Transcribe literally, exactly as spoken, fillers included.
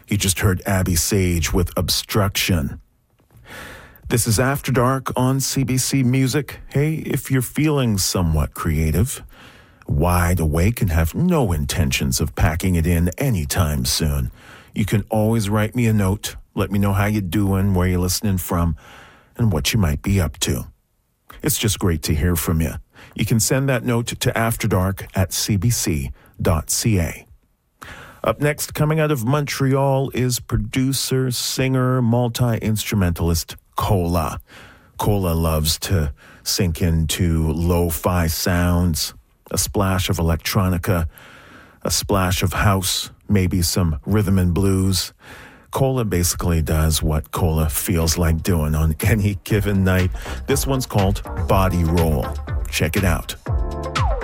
You just heard Abby Sage with Obstruction. This is After Dark on C B C Music. Hey, if you're feeling somewhat creative, wide awake, and have no intentions of packing it in anytime soon, you can always write me a note. Let me know how you're doing, where you're listening from, and what you might be up to. It's just great to hear from you. You can send that note to afterdark at c b c dot c a. Up next, coming out of Montreal, is producer, singer, multi-instrumentalist Cola. Cola loves to sink into lo-fi sounds, a splash of electronica, a splash of house, maybe some rhythm and blues. Cola basically does what Cola feels like doing on any given night. This one's called Body Roll. Check it out.